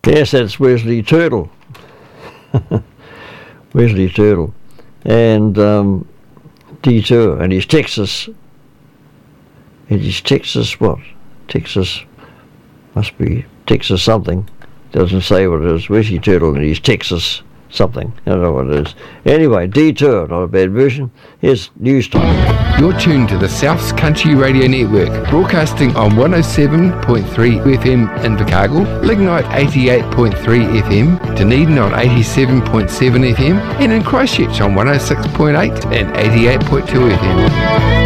Yes, that's Wesley Turtle. Wesley Turtle. And Detour. And he's Texas. And he's Texas what? Texas. Must be Texas something. Doesn't say what it is. Wesley Turtle and he's Texas something. I don't know what it is. Anyway, Detour, not a bad version. Here's News Time. You're tuned to the South's Country Radio Network, broadcasting on 107.3 FM in Invercargill, Lignite 88.3 FM, Dunedin on 87.7 FM, and in Christchurch on 106.8 and 88.2 FM.